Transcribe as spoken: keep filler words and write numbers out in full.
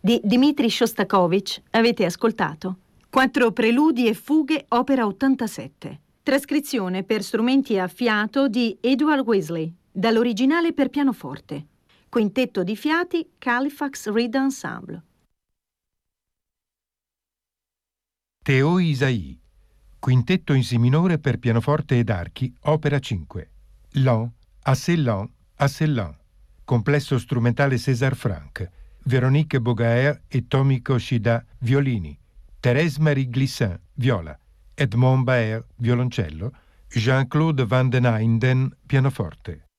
di Dmitri Shostakovich avete ascoltato Quattro preludi e fughe, opera ottantasette. Trascrizione per strumenti a fiato di Edward Weasley, dall'originale per pianoforte. Quintetto di fiati Halifax Reed Ensemble. Théo Isaïe, quintetto in si minore per pianoforte ed archi, opera cinque. Lent, assez lent, assez lent. Complesso strumentale César Franck. Véronique Bogaert e Tomiko Shida, violini. Thérèse Marie Glissin, viola. Edmond Baer, violoncello. Jean-Claude Van den Eynden, pianoforte.